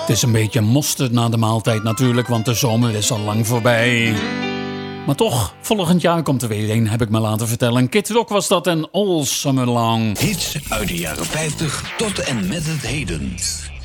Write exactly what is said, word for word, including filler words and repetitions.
Het is een beetje mosterd na de maaltijd natuurlijk, want de zomer is al lang voorbij. Maar toch, volgend jaar komt er weer een, heb ik me laten vertellen. Kid Rock was dat en All Summer Long. Hits uit de jaren vijftig tot en met het heden.